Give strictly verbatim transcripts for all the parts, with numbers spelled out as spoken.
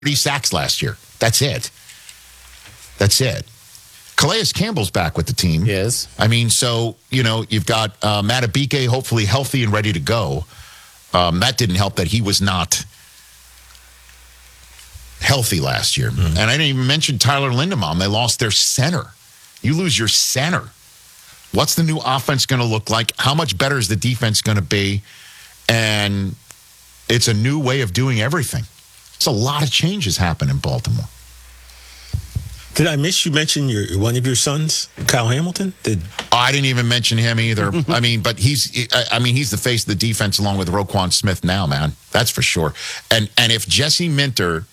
sacks last year. That's it. That's it. Calais Campbell's back with the team. Yes. I mean, so, you know, you've got uh, Matabike hopefully healthy and ready to go. Um, that didn't help that he was not healthy last year. Mm-hmm. And I didn't even mention Tyler Linderbaum. They lost their center. You lose your center. What's the new offense going to look like? How much better is the defense going to be? And it's a new way of doing everything. It's a lot of changes happen in Baltimore. Did I miss you mention your one of your sons, Kyle Hamilton? Did oh, I didn't even mention him either. I mean, but he's I mean he's the face of the defense along with Roquan Smith now, man. That's for sure. And and if Jesse Minter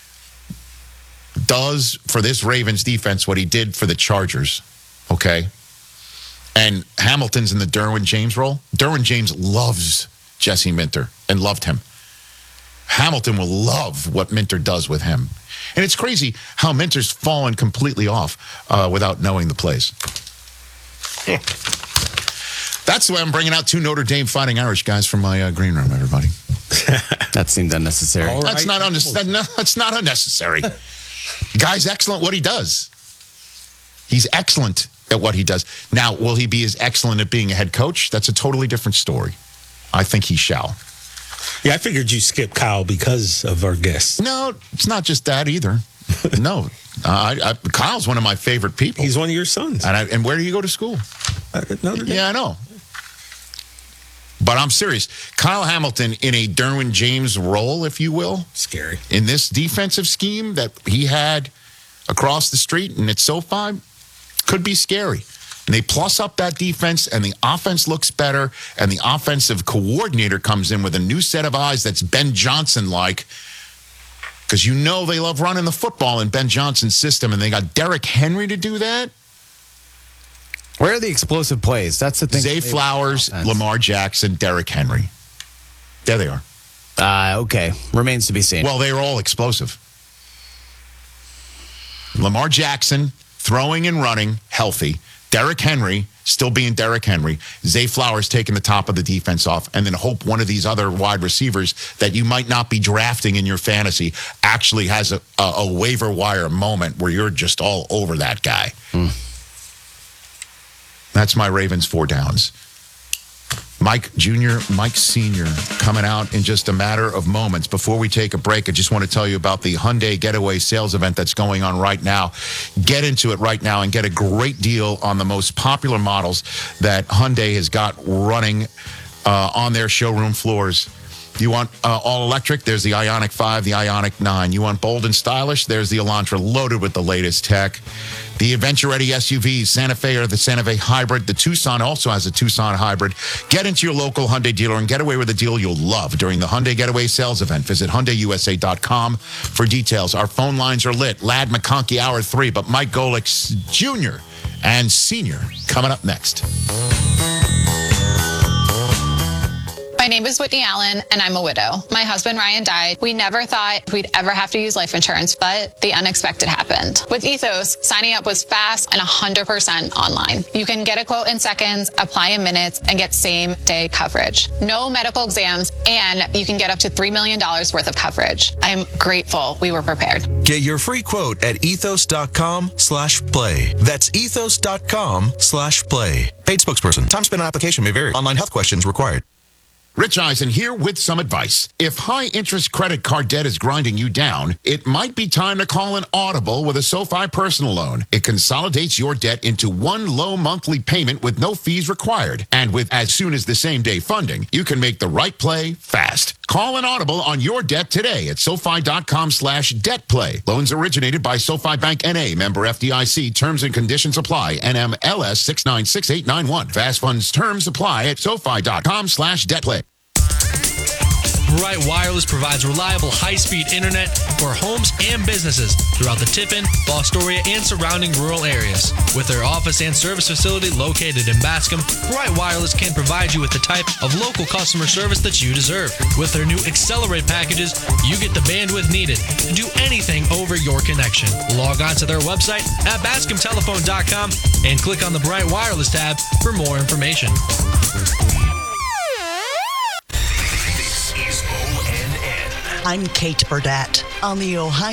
does for this Ravens defense what he did for the Chargers, okay? And Hamilton's in the Derwin James role. Derwin James loves Jesse Minter and loved him. Hamilton will love what Minter does with him. And it's crazy how Minter's fallen completely off uh, without knowing the plays. That's why I'm bringing out two Notre Dame Fighting Irish guys from my uh, green room, everybody. That seemed unnecessary. All right. That's not, un- no, that's not unnecessary. Guy's excellent at what he does. He's excellent at what he does. Now, will he be as excellent at being a head coach? That's a totally different story. I think he shall. Yeah, I figured you skipped Kyle because of our guests. No, it's not just that either. No, uh, I, I, Kyle's one of my favorite people. He's one of your sons. And, I, and where do you go to school? Uh, Notre Dame. Yeah, I know. But I'm serious. Kyle Hamilton in a Derwin James role, if you will. Scary. In this defensive scheme that he had across the street and at SoFi, could be scary. And they plus up that defense, and the offense looks better, and the offensive coordinator comes in with a new set of eyes that's Ben Johnson-like, because you know they love running the football in Ben Johnson's system, and they got Derrick Henry to do that. Where are the explosive plays? That's the thing. Zay Flowers, Lamar Jackson, Derrick Henry. There they are. Uh, okay. Remains to be seen. Well, they are all explosive. Lamar Jackson, throwing and running, healthy. Derrick Henry, still being Derrick Henry. Zay Flowers taking the top of the defense off, and then hope one of these other wide receivers that you might not be drafting in your fantasy actually has a, a, a waiver wire moment where you're just all over that guy. Mm. That's my Ravens four downs. Mike Junior, Mike Senior coming out in just a matter of moments. Before we take a break, I just want to tell you about the Hyundai Getaway sales event that's going on right now. Get into it right now and get a great deal on the most popular models that Hyundai has got running uh, on their showroom floors. You want uh, all electric? There's the Ioniq five, the Ioniq nine. You want bold and stylish? There's the Elantra, loaded with the latest tech. The adventure-ready S U Vs, Santa Fe or the Santa Fe Hybrid. The Tucson also has a Tucson Hybrid. Get into your local Hyundai dealer and get away with a deal you'll love during the Hyundai Getaway sales event. Visit Hyundai U S A dot com for details. Our phone lines are lit. Lad McConkey, hour three, but Mike Golick, Junior and Senior coming up next. My name is Whitney Allen, and I'm a widow. My husband, Ryan, died. We never thought we'd ever have to use life insurance, but the unexpected happened. With Ethos, signing up was fast and one hundred percent online. You can get a quote in seconds, apply in minutes, and get same-day coverage. No medical exams, and you can get up to three million dollars worth of coverage. I'm grateful we were prepared. Get your free quote at ethos dot com slash play. That's ethos dot com slash play. Paid spokesperson. Time spent on application may vary. Online health questions required. Rich Eisen here with some advice. If high-interest credit card debt is grinding you down, it might be time to call an Audible with a SoFi personal loan. It consolidates your debt into one low monthly payment with no fees required. And with as soon as the same-day funding, you can make the right play fast. Call an Audible on your debt today at SoFi dot com slash debt play. Loans originated by SoFi Bank N A, member F D I C. Terms and conditions apply. N M L S six nine six eight nine one. Fast funds terms apply at SoFi dot com slash debt play. Bright Wireless provides reliable high-speed internet for homes and businesses throughout the Tiffin, Fostoria, and surrounding rural areas. With their office and service facility located in Bascom, Bright Wireless can provide you with the type of local customer service that you deserve. With their new Accelerate packages, you get the bandwidth needed to do anything over your connection. Log on to their website at bascom telephone dot com and click on the Bright Wireless tab for more information. I'm Kate Burdett on the Ohio